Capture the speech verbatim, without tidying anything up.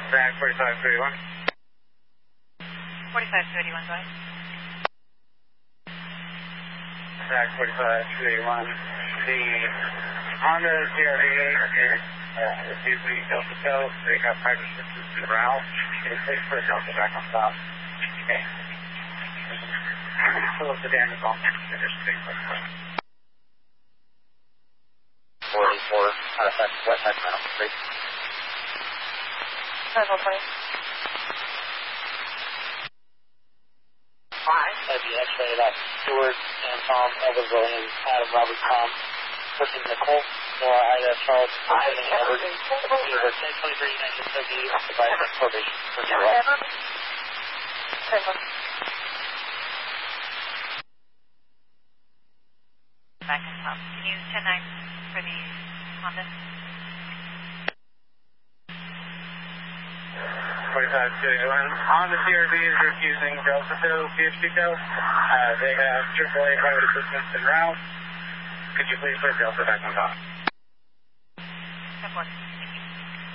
Zach forty-five thirty-one. forty-five thirty-one, go ahead. Zach forty-five thirty-one. The Honda C R V is uh, using Delta Cell. They have hydro systems in the route. Can you please put Delta back on top? Okay. Fill up the damage on forty-four, out of fact, west side panel, three. Level twenty. Five. That'd be X-ray, that's Stewart, Sam, Tom, Elvis, William, Adam, Robert, Tom, Person, Nicole, Nora, Ida, Charles, Person, Edward, Peter, ten twenty-three, nineteen seventy, device and probation. Back and top. Can you ten nine for the Honda? forty-five thirty-one. Honda C R V is refusing Delta Cell, P H P Cell. Uh, they have triple A private assistance en route. Could you please put Delta back on top? ten four.